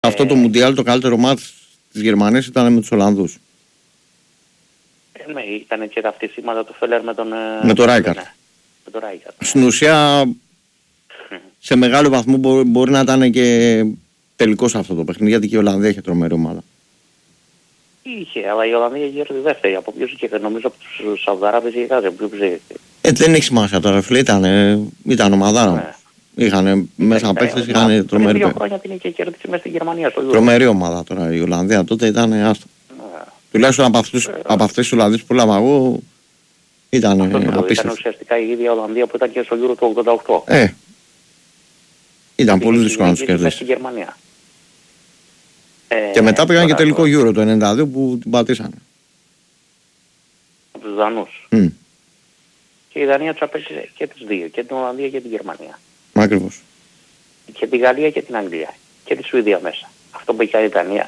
Αυτό το Μουντιάλ το καλύτερο μάτς της Γερμανίας ήταν με τους Ολλανδούς. Ναι, ήταν και τα αυτισήματα του Φέλερ με τον... Με τον Ράικαρτ. Ναι, με τον Ράικαρτ. Στην ουσία σε μεγάλο βαθμό μπορεί να ήταν και τελικός αυτό το παιχνίδι, γιατί και η Ολλανδία είχε τρομερή ομάδα. Είχε, αλλά η Ολλανδία είχε έρθει δεύτερη. Από ποιους είχε, νομίζω από τους Σαουδαράβες είχε κάτι. Δεν έχει σημασία τώρα, φίλε, ήταν ομαδάρα. Ναι. Είχαν μέσα παίκτες, είχαν τρομερή. Πριν 2 χρόνια την είχε κερδίσει μέσα στη Γερμανία στο Euro. Τρομερή ομάδα τώρα. Η Ολλανδία τότε ήταν άστο. Τουλάχιστον από αυτές τις Ολλανδίες που λάβα εγώ ήταν απίστευτο. Ήταν ουσιαστικά η ίδια Ολλανδία που ήταν και στο Euro του 88. Ήταν πολύ δύσκολο να τους κερδίσει. Στη Γερμανία. Και μετά πήγαν και τελικό Euro το 92 που την πατήσανε. Από τους Δανούς. Και η Δανία τους απέστησε και τις δύο, και την Ολλανδία και την Γερμανία. Ακριβώς. Και τη Γαλλία και την Αγγλία. Και τη Σουηδία μέσα. Αυτό που είχε η Δανία.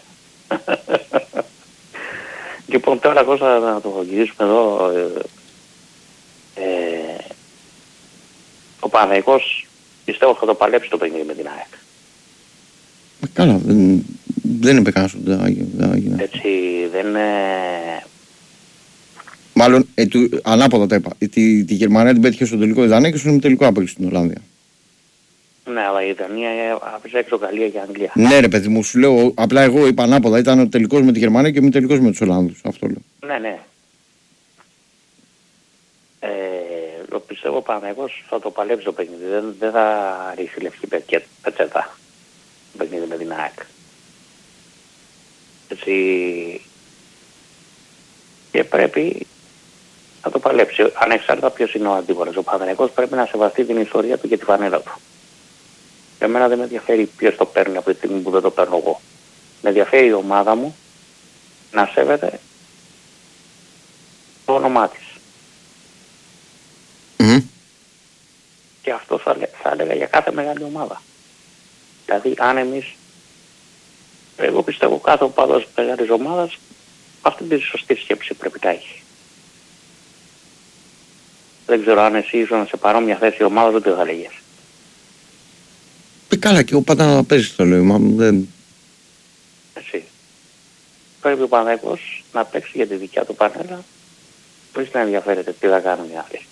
Λοιπόν, τώρα Κώστα να το γυρίσουμε εδώ. Ο Παναθηναϊκός πιστεύω θα το παλέψει το παιχνίδι με την ΑΕΚ. Καλά, δεν είπε κανένας ότι έτσι, δεν... Μάλλον, ανάποδα τα είπα. Τη Γερμανία την πέτυχε στο τελικό η Δανία και στον τελικό απέξω στην Ολλανδία. Ναι, αλλά η Δανία άφησε έξω Γαλλία και Αγγλία. Ναι ρε παιδί μου, σου λέω, απλά εγώ είπα ανάποδα. Ήταν ο τελικός με τη Γερμανία και ο μη τελικός με τους Ολλανδούς. Αυτό λέω. Ναι, ναι. Πιστεύω ο Παναθηναϊκός θα το παλέψει το παιχνίδι. Δεν θα ρίξει λευκή πετσέτα το παιχνίδι με την ΑΕΚ. Έτσι... Και πρέπει να το παλέψει. Ανεξάρτητα ποιος είναι ο αντίπαλος. Ο Παναθηναϊκός πρέπει να σεβαστεί την ιστορία του και τη φανέλα του. Εμένα δεν με ενδιαφέρει ποιος το παίρνει από τη στιγμή που δεν το παίρνω εγώ. Με ενδιαφέρει η ομάδα μου να σέβεται το όνομά της. Και αυτό θα έλεγα για κάθε μεγάλη ομάδα. Δηλαδή αν εμείς, εγώ πιστεύω κάθε οπαδός μεγάλης ομάδας αυτή τη σωστή σκέψη πρέπει να έχει. Δεν ξέρω αν εσύ ήσουν σε παρόμοια θέση ομάδα δεν το θα λέγες. Καλά και ο πάντα να παίζει το λέω. Έτσι. Πρέπει ο Παναθηναϊκός να παίξει για τη δικιά του πανέλα χωρίς να ενδιαφέρεται τι θα κάνουν οι άλλοι.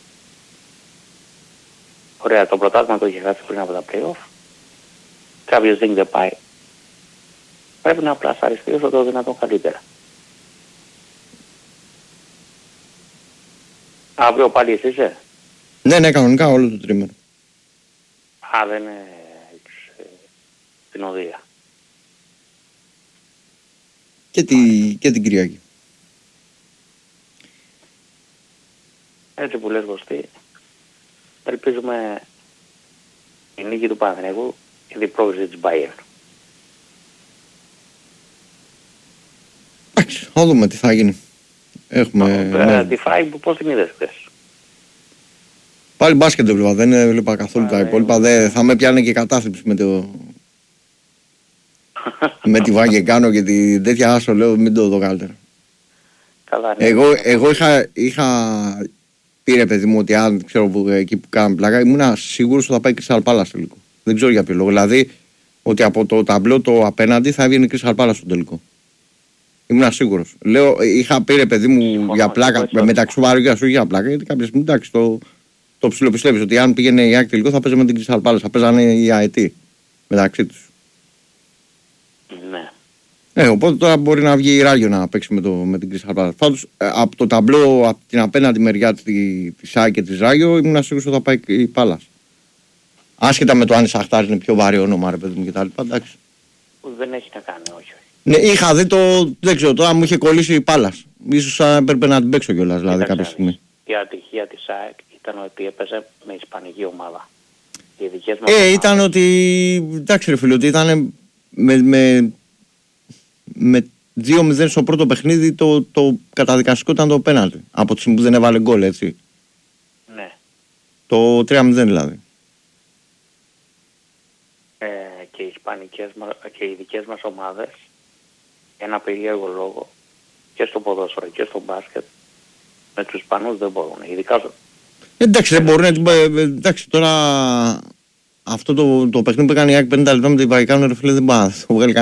Ωραία, το πρωτάθλημα το είχε χάσει πριν από τα play-off. Κάποιος δεν πάει. Πρέπει να πλασαριστεί όσο το δυνατόν καλύτερα. Αύριο πάλι εσύ είσαι. Ναι, κανονικά όλο το τρίμηνο. Δεν είναι στην οδεία. Και την Κυριακή. Έτσι που λες Κωστή, ελπίζουμε η νίκη του Παναθηναϊκού και την πρόκληση της Bayern. Εντάξει, θα δούμε τι θα γίνει. Τη Φράιμπουργκ πώς την είδες χθες? Πάλι μπάσκετ έβλεπα, δεν έβλεπα καθόλου τα υπόλοιπα. Θα με πιάνε και κατάθλιψη με τη Βάγκεκάνο και τη τέτοια άσο, λέω μην το δω καλύτερα. Καλά, ναι. Εγώ είχα πει ρε παιδί μου ότι αν ξέρω που, εκεί που κάναμε πλάκα ήμουν σίγουρος ότι θα πάει Crystal Palace στο τελικό. Δεν ξέρω για ποιο λόγο. Δηλαδή ότι από το ταμπλό το απέναντι θα έβγαινε Crystal Palace στο τελικό. Ήμουν σίγουρος. Λέω, είχα πει ρε παιδί μου για πλάκα, μεταξύ βάρου και όχι για πλάκα, γιατί κάποια στιγμή εντάξει το ψιλοπιστεύεις ότι αν πήγαινε η ΑΕΚ τελικό θα παίζαμε την Crystal Palace, θα παίζανε οι ΑΕΤ μεταξύ τους. Ναι. Οπότε τώρα μπορεί να βγει η Ράγιο να παίξει με την Crystal Palace. Πάντως από το ταμπλό, από την απέναντι μεριά της ΑΕΚ και της Ράγιο, ήμουν σίγουρος ότι θα πάει η Palace. Άσχετα με το αν η Σαχτάρ είναι πιο βαρύ όνομα ρε παιδί μου κτλ. Εντάξει. Δεν έχει να κάνει, όχι. Ναι, είχα δει δεν ξέρω, τώρα μου είχε κολλήσει η Πάλας. Ίσως έπρεπε να την παίξω κιόλας, δηλαδή κάποια στιγμή. Η ατυχία της ΑΕΚ ήταν ότι έπαιζε με ισπανική ομάδα. Οι δικές μας ήταν ότι, εντάξει ρε φίλε, ότι ήταν με 2-0 στο πρώτο παιχνίδι το καταδικαστικό ήταν το πέναλτι. Από τη στιγμή που δεν έβαλε γκολ, έτσι. Ναι. Το 3-0 δηλαδή. Και οι δικές μας ομάδες, ένα περίεργο λόγο, και στο ποδόσφαιρο και στο μπάσκετ, με τους Ισπανούς δεν μπορούν, ειδικά εντάξει, δεν μπορούν, εντάξει, τώρα Αυτό το παιχνίδι που έκανε η ΑΕΚ 50 λεπτά με την Βαϊκάνο, ρε φίλε, δεν πάει.